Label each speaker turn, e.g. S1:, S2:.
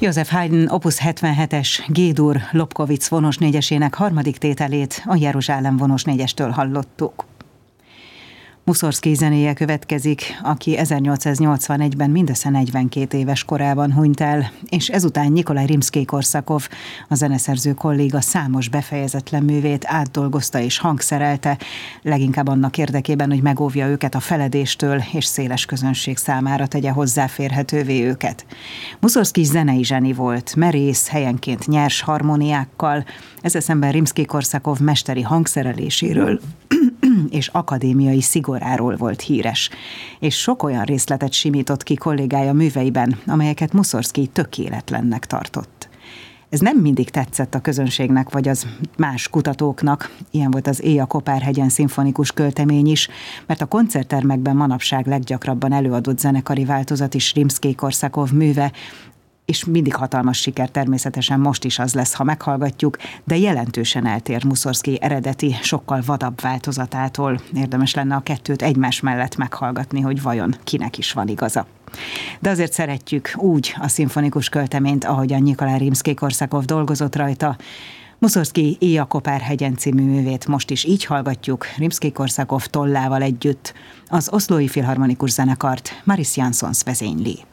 S1: József Haydn Opus 77-es G-dur Lobkowitz vonós négyesének harmadik tételét a Jeruzsálem vonós négyestől hallottuk. Muszorgszkij zenéje következik, aki 1881-ben mindössze 42 éves korában hunyt el, és ezután Nyikolaj Rimszkij-Korszakov, a zeneszerző kolléga számos befejezetlen művét átdolgozta és hangszerelte, leginkább annak érdekében, hogy megóvja őket a feledéstől, és széles közönség számára tegye hozzáférhetővé őket. Muszorgszkij zenei zseni volt, merész, helyenként nyers harmóniákkal, ezzel szemben Rimszkij-Korszakov mesteri hangszereléséről és akadémiai szigoráról volt híres, és sok olyan részletet simított ki kollégája műveiben, amelyeket Muszorgszkij tökéletlennek tartott. Ez nem mindig tetszett a közönségnek, vagy az más kutatóknak, ilyen volt az Éj a Kopár-hegyen szimfonikus költemény is, mert a koncerttermekben manapság leggyakrabban előadott zenekari változat is Rimszkij-Korszakov műve, és mindig hatalmas siker, természetesen most is az lesz, ha meghallgatjuk, de jelentősen eltér Muszorgszkij eredeti, sokkal vadabb változatától. Érdemes lenne a kettőt egymás mellett meghallgatni, hogy vajon kinek is van igaza. De azért szeretjük úgy a szimfonikus költeményt, ahogyan Nyikolaj Rimszkij-Korszakov dolgozott rajta. Muszorgszkij Éj a Kopár-hegyen című művét most is így hallgatjuk, Rimszkij-Korszakov tollával együtt. Az Oszlói Filharmonikus Zenekart Maris Jansons vezényli.